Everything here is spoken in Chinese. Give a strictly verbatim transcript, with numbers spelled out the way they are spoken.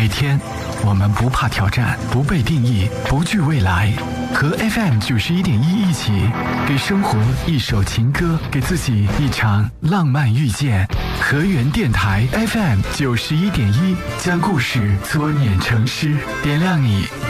每天，我们不怕挑战，不被定义，不惧未来。和 F M 九十一点一一起，给生活一首情歌，给自己一场浪漫遇见。河源电台 F M 九十一点一，将故事搓捻成诗，点亮你